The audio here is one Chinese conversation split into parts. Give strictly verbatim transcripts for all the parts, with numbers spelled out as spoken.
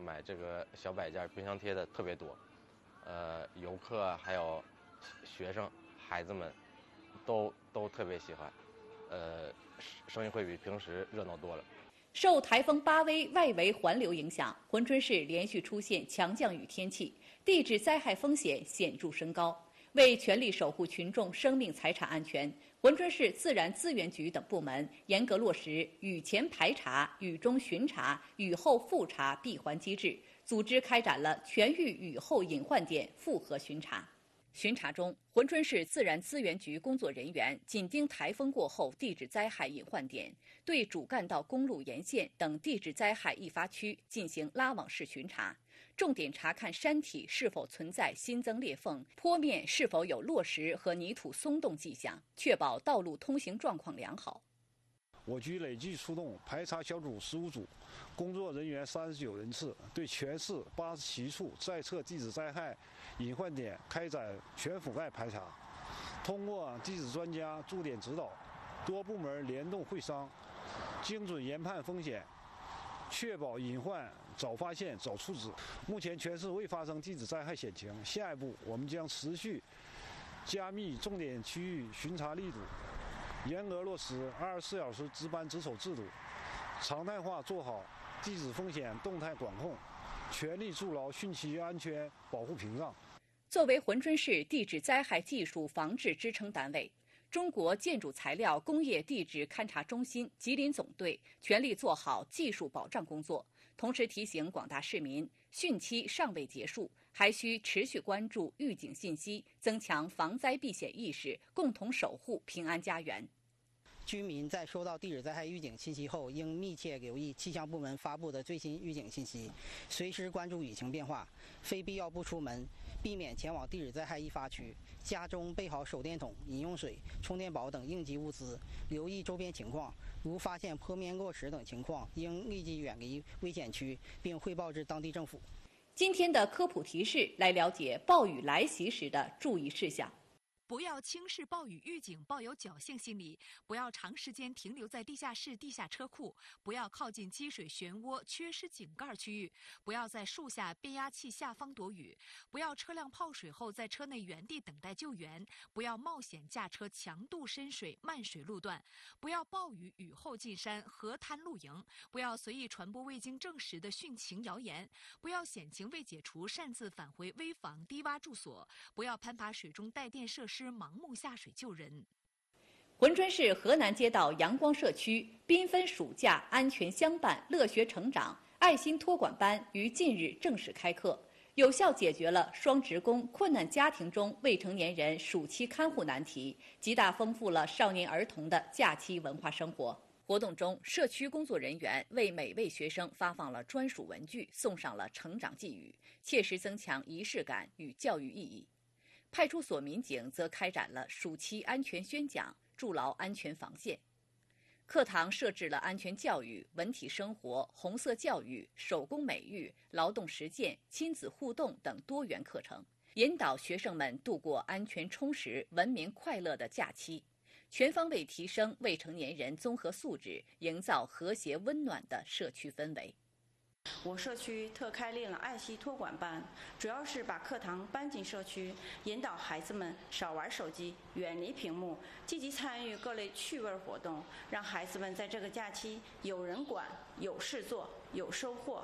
买这个小摆件、冰箱贴的特别多，呃，游客还有学生、孩子们都都特别喜欢，呃，生意会比平时热闹多了。 受台风巴威外围环流影响，珲春市连续出现强降雨天气，地质灾害风险显著升高。为全力守护群众生命财产安全，珲春市自然资源局等部门严格落实雨前排查、雨中巡查、雨后复查闭环机制，组织开展了全域雨后隐患点复核巡查。巡查中，珲春市自然资源局工作人员紧盯台风过后地质灾害隐患点，对主干道公路沿线等地质灾害易发区进行拉网式巡查，重点查看山体是否存在新增裂缝，坡面是否有落石和泥土松动迹象，确保道路通行状况良好。 我局累计出动排查小组十五组，工作人员三十九人次，对全市八十七处在测地质灾害隐患点开展全覆盖排查。通过地质专家驻点指导，多部门联动会商，精准研判风险，确保隐患早发现早处置。目前全市未发生地质灾害险情，下一步我们将持续加密重点区域巡查力度，严格落实二十四小时值班值守制度，常态化做好地质风险动态管控，全力筑牢汛期安全保护屏障。 作为珲春市地质灾害技术防治支撑单位，中国建筑材料工业地质勘察中心吉林总队全力做好技术保障工作，同时提醒广大市民，汛期尚未结束，还需持续关注预警信息，增强防灾避险意识，共同守护平安家园。 居民在收到地质灾害预警信息后，应密切留意气象部门发布的最新预警信息，随时关注雨情变化，非必要不出门，避免前往地质灾害易发区。家中备好手电筒、饮用水、充电宝等应急物资，留意周边情况，如发现坡面落石等情况，应立即远离危险区，并汇报至当地政府。 今天的科普提示来了解暴雨来袭时的注意事项。 不要轻视暴雨预警，抱有侥幸心理；不要长时间停留在地下室、地下车库；不要靠近积水漩涡、缺失井盖区域；不要在树下、变压器下方躲雨；不要车辆泡水后在车内原地等待救援；不要冒险驾车强渡深水、漫水路段；不要暴雨雨后进山、河滩露营；不要随意传播未经证实的汛情谣言；不要险情未解除擅自返回危房低洼住所；不要攀爬水中带电设施盲目下水救人。 珲春市河南街道阳光社区缤纷暑假安全相伴乐学成长爱心托管班于近日正式开课，有效解决了双职工困难家庭中未成年人暑期看护难题，极大丰富了少年儿童的假期文化生活。活动中，社区工作人员为每位学生发放了专属文具，送上了成长寄语，切实增强仪式感与教育意义。派出所民警则开展了暑期安全宣讲，筑牢安全防线。课堂设置了安全教育、文体生活、红色教育、手工美育、劳动实践、亲子互动等多元课程，引导学生们度过安全充实、文明快乐的假期，全方位提升未成年人综合素质，营造和谐温暖的社区氛围。 我社区特开立了爱惜托管班，主要是把课堂搬进社区，引导孩子们少玩手机，远离屏幕，积极参与各类趣味活动，让孩子们在这个假期有人管、有事做、有收获。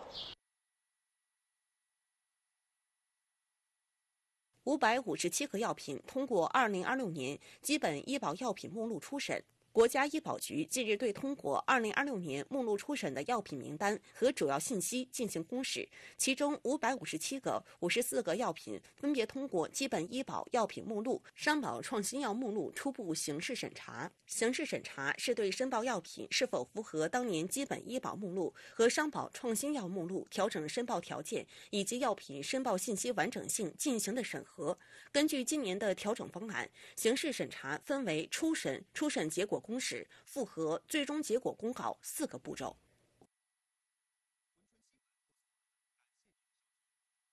五百五十七个药品通过二零二六年基本医保药品目录初审。国家医保局近日对通过二零二六年目录初审的药品名单和主要信息进行公示，其中五百五十七个、五十四个药品分别通过基本医保药品目录、商保创新药目录初步形式审查。形式审查是对申报药品是否符合当年基本医保目录和商保创新药目录调整申报条件以及药品申报信息完整性进行的审核。根据今年的调整方案，形式审查分为初审、初审结果公示、复核、最终结果公告四个步骤。